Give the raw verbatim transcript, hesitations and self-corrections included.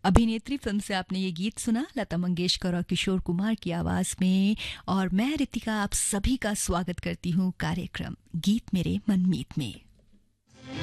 अभिनेत्री फिल्म से आपने ये गीत सुना, लता मंगेशकर और किशोर कुमार की आवाज में। और मैं रितिका आप सभी का स्वागत करती हूँ कार्यक्रम गीत मेरे मनमीत में।